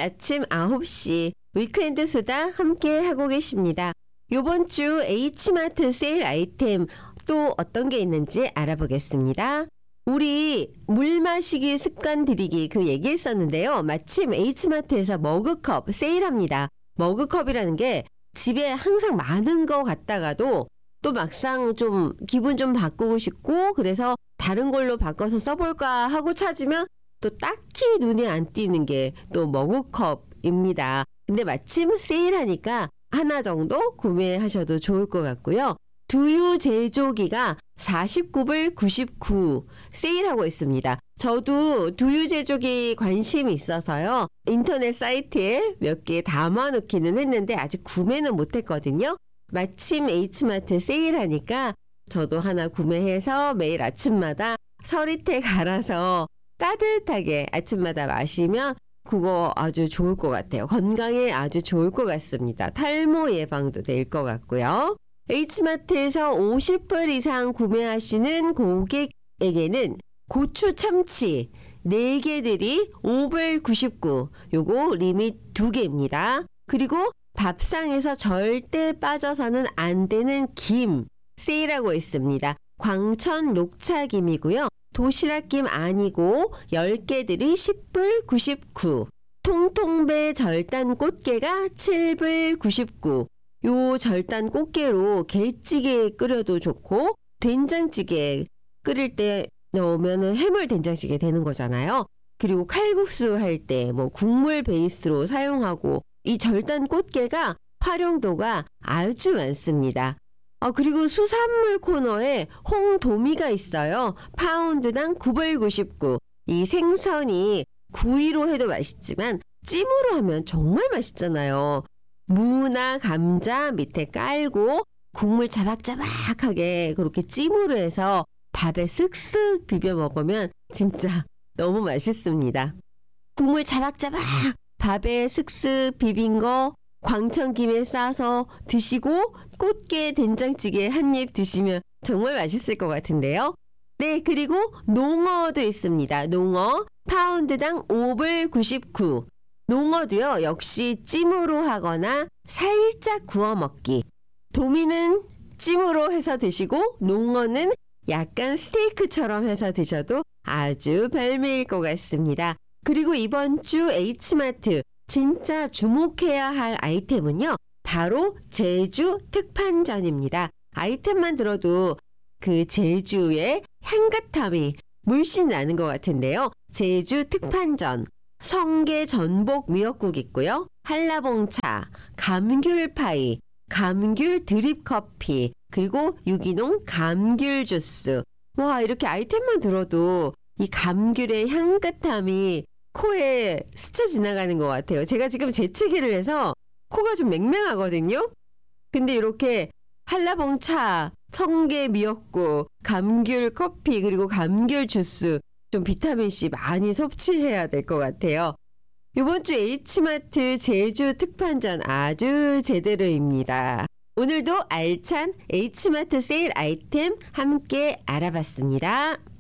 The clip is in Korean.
아침 9시 위크엔드 수다 함께 하고 계십니다. 이번 주 H마트 세일 아이템 또 어떤 게 있는지 알아보겠습니다. 우리 물 마시기 습관 들이기 그 얘기했었는데요. 마침 H마트에서 머그컵 세일합니다. 머그컵이라는 게 집에 항상 많은 거 같다가도 또 막상 좀 기분 좀 바꾸고 싶고 그래서 다른 걸로 바꿔서 써볼까 하고 찾으면 또 딱히 눈에 안 띄는 게 또 머그컵입니다. 근데 마침 세일하니까 하나 정도 구매하셔도 좋을 것 같고요. 두유 제조기가 49불 99 세일하고 있습니다. 저도 두유 제조기 관심이 있어서요. 인터넷 사이트에 몇 개 담아놓기는 했는데 아직 구매는 못했거든요. 마침 H마트 세일하니까 저도 하나 구매해서 매일 아침마다 서리태 갈아서 따뜻하게 아침마다 마시면 그거 아주 좋을 것 같아요. 건강에 아주 좋을 것 같습니다. 탈모 예방도 될 것 같고요. H마트에서 50불 이상 구매하시는 고객에게는 고추 참치 4개들이 5불 99 요거 리밋 2개입니다. 그리고 밥상에서 절대 빠져서는 안 되는 김 세일하고 있습니다. 광천 녹차김이고요. 도시락김 아니고 10개들이 10불 99 통통배 절단 꽃게가 7불 99 요 절단 꽃게로 게찌개 끓여도 좋고 된장찌개 끓일 때 넣으면 해물 된장찌개 되는 거잖아요. 그리고 칼국수 할 때 뭐 국물 베이스로 사용하고 이 절단 꽃게가 활용도가 아주 많습니다. 그리고 수산물 코너에 홍도미가 있어요. 파운드당 9불 99. 이 생선이 구이로 해도 맛있지만 찜으로 하면 정말 맛있잖아요. 무나 감자 밑에 깔고 국물 자박자박하게 그렇게 찜으로 해서 밥에 쓱쓱 비벼 먹으면 진짜 너무 맛있습니다. 국물 자박자박 밥에 쓱쓱 비빈 거 광천김에 싸서 드시고 꽃게 된장찌개 한 입 드시면 정말 맛있을 것 같은데요. 네, 그리고 농어도 있습니다. 농어 파운드당 5불 99. 농어도요. 역시 찜으로 하거나 살짝 구워 먹기. 도미는 찜으로 해서 드시고 농어는 약간 스테이크처럼 해서 드셔도 아주 별미일 것 같습니다. 그리고 이번 주 H마트 진짜 주목해야 할 아이템은요. 바로 제주 특판전입니다. 아이템만 들어도 그 제주의 향긋함이 물씬 나는 것 같은데요. 제주 특판전, 성게 전복 미역국 있고요. 한라봉차, 감귤파이, 감귤 드립커피, 그리고 유기농 감귤 주스. 와, 이렇게 아이템만 들어도 이 감귤의 향긋함이 코에 스쳐 지나가는 것 같아요. 제가 지금 재채기를 해서 코가 좀 맹맹하거든요. 근데 이렇게 한라봉차, 성게 미역국, 감귤 커피, 그리고 감귤 주스 좀 비타민C 많이 섭취해야 될 것 같아요. 이번 주 H마트 제주 특판전 아주 제대로입니다. 오늘도 알찬 H마트 세일 아이템 함께 알아봤습니다.